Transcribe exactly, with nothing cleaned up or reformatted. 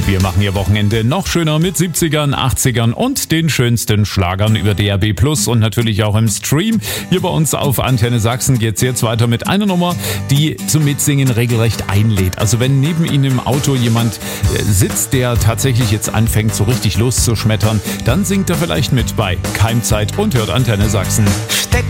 Wir machen Ihr Wochenende noch schöner mit siebzigern, achtzigern und den schönsten Schlagern über D A B Plus und natürlich auch im Stream. Hier bei uns auf Antenne Sachsen geht's jetzt weiter mit einer Nummer, die zum Mitsingen regelrecht einlädt. Also wenn neben Ihnen im Auto jemand sitzt, der tatsächlich jetzt anfängt, so richtig loszuschmettern, dann singt er vielleicht mit bei Keimzeit und hört Antenne Sachsen.